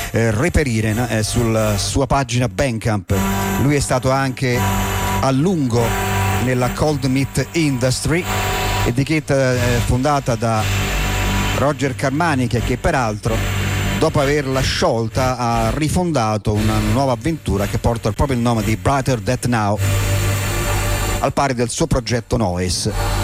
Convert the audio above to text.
reperire sulla sua pagina Bandcamp. Lui è stato anche a lungo nella Cold Meat Industry, etichetta fondata da Roger Carmanica, che peraltro dopo averla sciolta ha rifondato una nuova avventura che porta proprio il nome di Brighter That Now, al pari del suo progetto Noise.